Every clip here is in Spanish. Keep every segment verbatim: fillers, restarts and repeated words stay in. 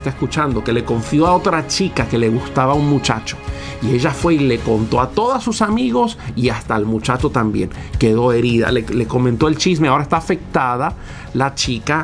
está escuchando, que le confió a otra chica que le gustaba a un muchacho. Y ella fue y le contó a todos sus amigos y hasta al muchacho también. Quedó herida, le, le comentó el chisme. Ahora está afectada la chica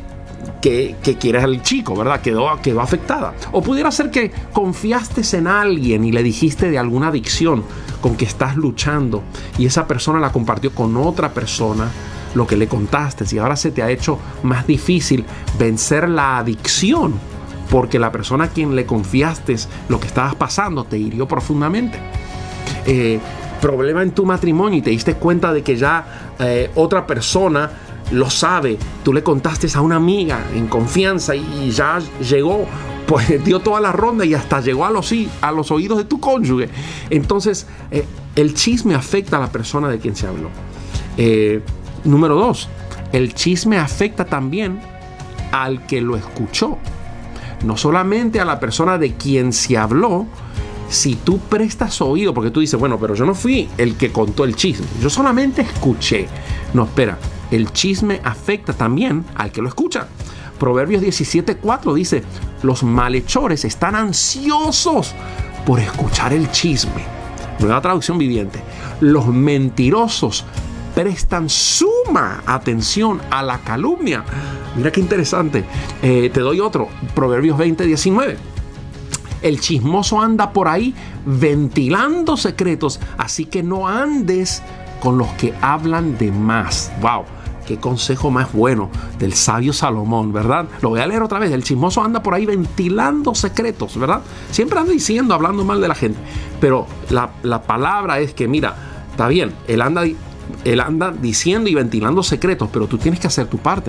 que, que quiere al chico, ¿verdad? Quedó, quedó afectada. O pudiera ser que confiaste en alguien y le dijiste de alguna adicción con que estás luchando y esa persona la compartió con otra persona, lo que le contaste, y ahora se te ha hecho más difícil vencer la adicción porque la persona a quien le confiaste lo que estabas pasando te hirió profundamente. Eh, problema en tu matrimonio y te diste cuenta de que ya eh, otra persona lo sabe. Tú le contaste a una amiga en confianza y ya llegó, pues dio toda la ronda y hasta llegó a los, a los oídos de tu cónyuge. Entonces, eh, el chisme afecta a la persona de quien se habló. Eh, número dos, el chisme afecta también al que lo escuchó. No solamente a la persona de quien se habló. Si tú prestas oído, porque tú dices, bueno, pero yo no fui el que contó el chisme, yo solamente escuché. No, espera, el chisme afecta también al que lo escucha. Proverbios diecisiete cuatro dice, los malhechores están ansiosos por escuchar el chisme. Nueva traducción viviente. Los mentirosos prestan suma atención a la calumnia. Mira qué interesante. Eh, te doy otro. Proverbios veinte diecinueve. El chismoso anda por ahí ventilando secretos, así que no andes con los que hablan de más. ¡Wow! Qué consejo más bueno del sabio Salomón, ¿verdad? Lo voy a leer otra vez. El chismoso anda por ahí ventilando secretos, ¿verdad? Siempre anda diciendo, hablando mal de la gente. Pero la, la palabra es que, mira, está bien, él anda, él anda diciendo y ventilando secretos, pero tú tienes que hacer tu parte.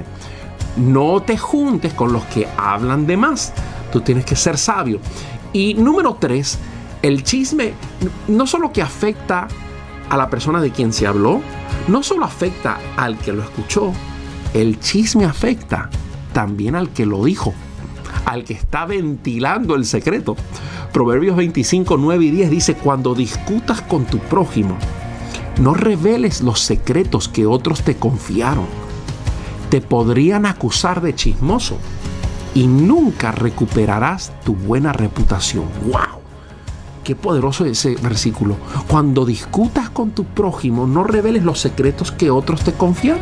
No te juntes con los que hablan de más. Tú tienes que ser sabio. Y número tres, el chisme no solo que afecta a la persona de quien se habló, no solo afecta al que lo escuchó, el chisme afecta también al que lo dijo, al que está ventilando el secreto. Proverbios veinticinco, nueve y diez dice, cuando discutas con tu prójimo, no reveles los secretos que otros te confiaron. Te podrían acusar de chismoso y nunca recuperarás tu buena reputación. ¡Wow! Qué poderoso ese versículo. Cuando discutas con tu prójimo, no reveles los secretos que otros te confiaron.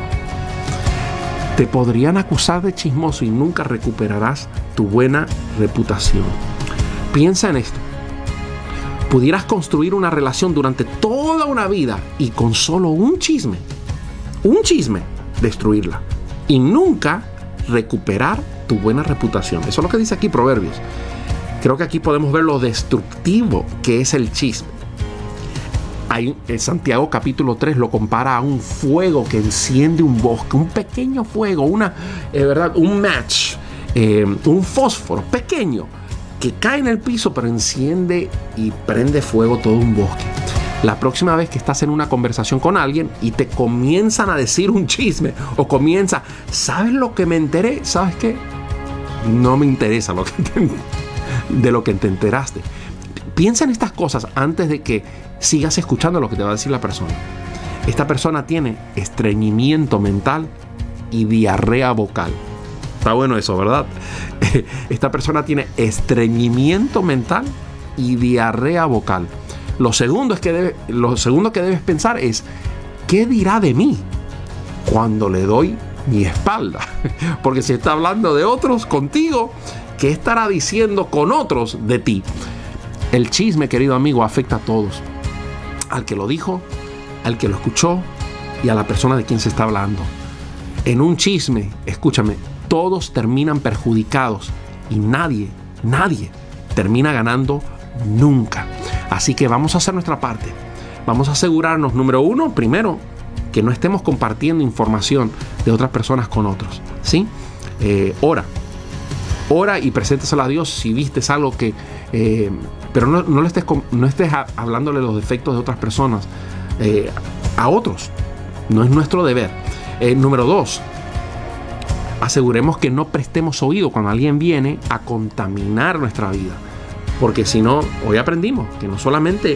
Te podrían acusar de chismoso y nunca recuperarás tu buena reputación. Piensa en esto. Pudieras construir una relación durante toda una vida y con solo un chisme, un chisme, destruirla y nunca recuperar tu buena reputación. Eso es lo que dice aquí Proverbios. Creo que aquí podemos ver lo destructivo que es el chisme. Hay, en Santiago capítulo tres lo compara a un fuego que enciende un bosque, un pequeño fuego, una, eh, ¿verdad? un match, eh, un fósforo pequeño que cae en el piso pero enciende y prende fuego todo un bosque. La próxima vez que estás en una conversación con alguien y te comienzan a decir un chisme o comienza, ¿sabes lo que me enteré? ¿Sabes qué? No me interesa lo que te, de lo que te enteraste. Piensa en estas cosas antes de que sigas escuchando lo que te va a decir la persona. Esta persona tiene estreñimiento mental y diarrea vocal. Está bueno eso, ¿verdad? Esta persona tiene estreñimiento mental y diarrea vocal. Lo segundo, es que debe, lo segundo que debes pensar es, ¿qué dirá de mí cuando le doy mi espalda? Porque si está hablando de otros contigo, ¿qué estará diciendo con otros de ti? El chisme, querido amigo, afecta a todos. Al que lo dijo, al que lo escuchó y a la persona de quien se está hablando. En un chisme, escúchame, todos terminan perjudicados y nadie, nadie termina ganando nunca. Así que vamos a hacer nuestra parte. Vamos a asegurarnos, número uno, primero, que no estemos compartiendo información de otras personas con otros, ¿sí? Eh, ora. Ora y preséntasela a Dios si vistes algo que... Eh, pero no, no, le estés, no estés hablándole los defectos de otras personas eh, a otros. No es nuestro deber. Eh, número dos, aseguremos que no prestemos oído cuando alguien viene a contaminar nuestra vida. Porque si no, hoy aprendimos que no solamente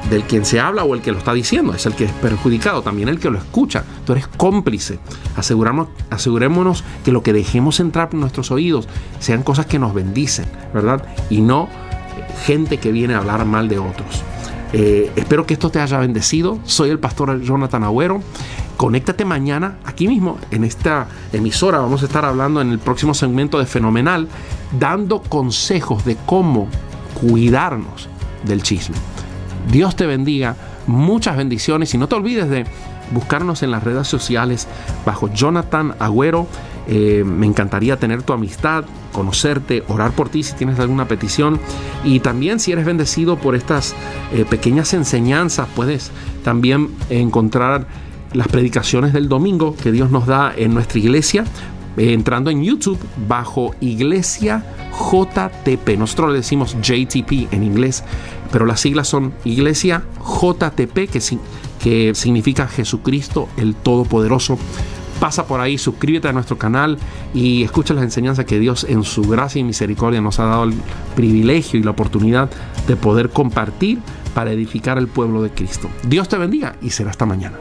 del quien se habla o el que lo está diciendo, es el que es perjudicado, también el que lo escucha. Tú eres cómplice. Aseguramos, asegurémonos que lo que dejemos entrar por nuestros oídos sean cosas que nos bendicen, ¿verdad? Y no gente que viene a hablar mal de otros. Eh, espero que esto te haya bendecido. Soy el pastor Jonathan Agüero. Conéctate mañana aquí mismo en esta emisora. Vamos a estar hablando en el próximo segmento de Fenomenal, dando consejos de cómo cuidarnos del chisme. Dios te bendiga, muchas bendiciones, y no te olvides de buscarnos en las redes sociales bajo Jonathan Agüero. Eh, me encantaría tener tu amistad, conocerte, orar por ti si tienes alguna petición, y también si eres bendecido por estas eh, pequeñas enseñanzas, puedes también encontrar las predicaciones del domingo que Dios nos da en nuestra iglesia, eh, entrando en YouTube bajo Iglesia J T P. Nosotros le decimos J T P en inglés, pero las siglas son Iglesia J T P, que, que significa Jesucristo el Todopoderoso. Pasa por ahí, suscríbete a nuestro canal y escucha las enseñanzas que Dios en su gracia y misericordia nos ha dado el privilegio y la oportunidad de poder compartir para edificar el pueblo de Cristo. Dios te bendiga y será hasta mañana.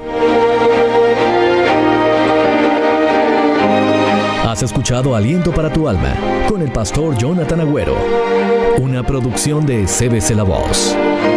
Has escuchado Aliento para tu Alma con el pastor Jonathan Agüero, una producción de C B C La Voz.